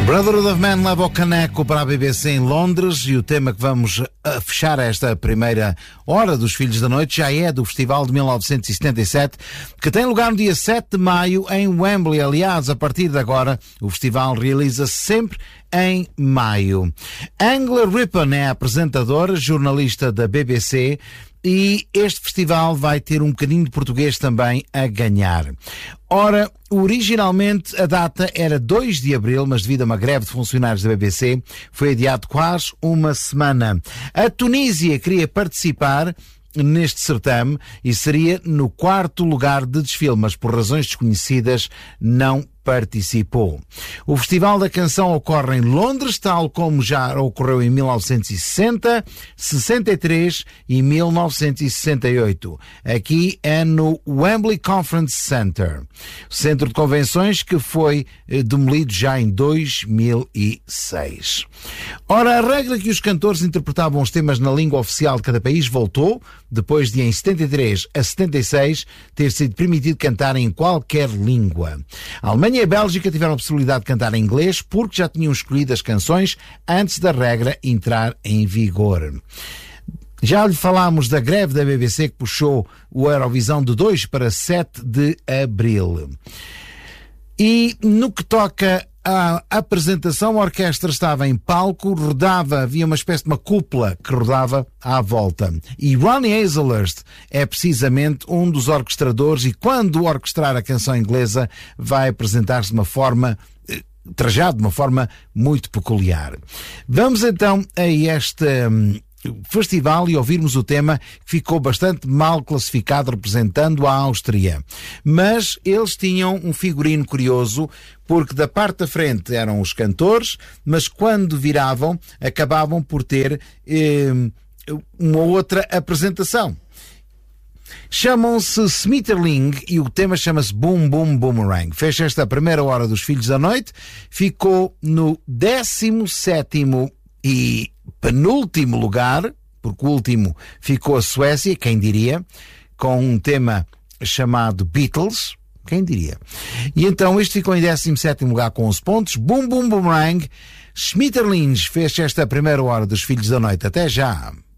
Brotherhood of Man leva o caneco para a BBC em Londres e o tema que vamos fechar esta primeira hora dos Filhos da Noite já é do Festival de 1977, que tem lugar no dia 7 de maio em Wembley. Aliás, a partir de agora, o festival realiza-se sempre em maio. Angela Rippon é a apresentadora, jornalista da BBC, e este festival vai ter um bocadinho de português também a ganhar. Ora, originalmente a data era 2 de abril, mas devido a uma greve de funcionários da BBC, foi adiado quase uma semana. A Tunísia queria participar neste certame e seria no 4º lugar de desfile, mas por razões desconhecidas não participou. O Festival da Canção ocorre em Londres, tal como já ocorreu em 1960, 63 e 1968. Aqui é no Wembley Conference Center, centro de convenções que foi demolido já em 2006. Ora, a regra que os cantores interpretavam os temas na língua oficial de cada país voltou, depois de em 73 a 76 ter sido permitido cantar em qualquer língua. A Alemanha e a Bélgica tiveram a possibilidade de cantar em inglês porque já tinham escolhido as canções antes da regra entrar em vigor. Já lhe falámos da greve da BBC que puxou o Eurovisão de 2 para 7 de abril. E no que toca à apresentação, a orquestra estava em palco, rodava, havia uma espécie de uma cúpula que rodava à volta. E Ronnie Hazelhurst é precisamente um dos orquestradores e quando orquestrar a canção inglesa vai apresentar-se de uma forma trajado de uma forma muito peculiar. Vamos então a este festival e ouvirmos o tema que ficou bastante mal classificado representando a Áustria. Mas eles tinham um figurino curioso porque da parte da frente eram os cantores, mas quando viravam acabavam por ter uma outra apresentação. Chamam-se Smitterling e o tema chama-se Boom Boom Boomerang. Fecha esta primeira hora dos Filhos da Noite, ficou no 17º e penúltimo lugar, porque o último ficou a Suécia, quem diria, com um tema chamado Beatles, quem diria. E então este ficou em 17º lugar com 11 pontos. Boom Boom Boomerang. Schmetterlings fez esta primeira hora dos Filhos da Noite. Até já.